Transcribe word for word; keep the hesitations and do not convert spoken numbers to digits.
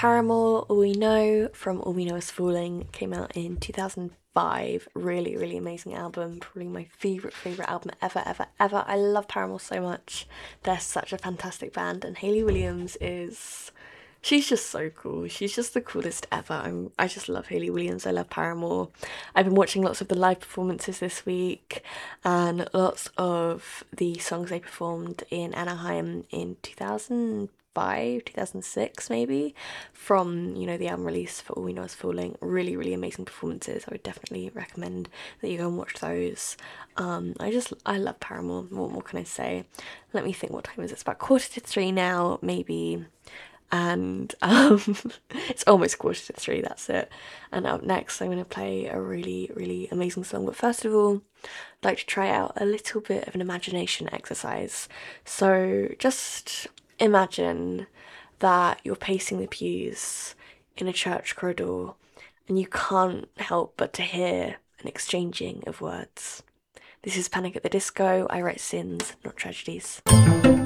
Paramore, All We Know from All We Know Is Falling came out in two thousand five. Really, really amazing album. Probably my favourite, favourite album ever, ever, ever. I love Paramore so much. They're such a fantastic band, and Hayley Williams is. She's just so cool. She's just the coolest ever. I'm, I just love Hayley Williams. I love Paramore. I've been watching lots of the live performances this week and lots of the songs they performed in Anaheim in two thousand five, two thousand six maybe, from, you know, the album release for All We Know Is Falling. Really, really amazing performances. I would definitely recommend that you go and watch those. Um, I just, I love Paramore. What more can I say? Let me think, what time is it? It's about quarter to three now, maybe. And um, it's almost quarter to three, that's it. And up next, I'm going to play a really, really amazing song. But first of all, I'd like to try out a little bit of an imagination exercise. So just imagine that you're pacing the pews in a church corridor and you can't help but to hear an exchanging of words. This is Panic at the Disco. I write sins, not tragedies.